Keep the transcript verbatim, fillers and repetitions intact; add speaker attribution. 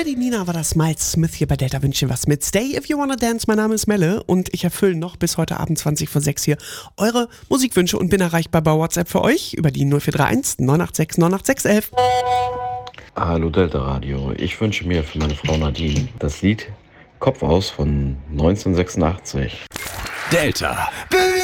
Speaker 1: Teddy Nina war das, Miles Smith hier bei Delta wünsche was mit Stay If You Wanna Dance. Mein Name ist Melle und ich erfülle noch bis heute Abend zwanzig vor sechs hier eure Musikwünsche und bin erreichbar bei WhatsApp für euch über die null vier drei eins neun acht sechs neun acht sechs elf.
Speaker 2: Hallo Delta Radio, ich wünsche mir für meine Frau Nadine das Lied Kopf aus von neunzehnhundertsechsundachtzig.
Speaker 3: Delta.